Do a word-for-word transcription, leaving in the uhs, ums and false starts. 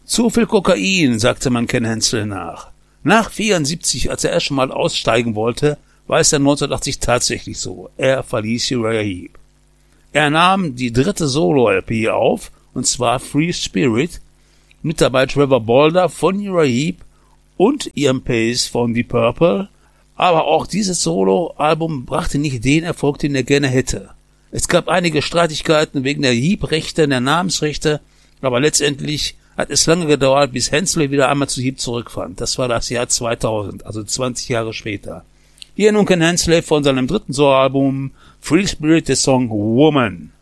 Zu viel Kokain, sagte man Ken Hensel nach. Nach vierundsiebzig, als er erst schon mal aussteigen wollte, war es dann neunzehnhundertachtzig tatsächlich so. Er verließ Uriah Heep. Er nahm die dritte Solo-L P auf, und zwar Free Spirit, mit dabei Trevor Bolder von Uriah Heep und Ian Pace von The Purple, aber auch dieses Solo-Album brachte nicht den Erfolg, den er gerne hätte. Es gab einige Streitigkeiten wegen der Heep-Rechte, der Namensrechte, aber letztendlich hat es lange gedauert, bis Hensel wieder einmal zu Heep zurückfand. Das war das Jahr zweitausend, also zwanzig Jahre später. Hier nun Ken Hensel von seinem dritten Soloalbum Free Spirit, der Song Woman.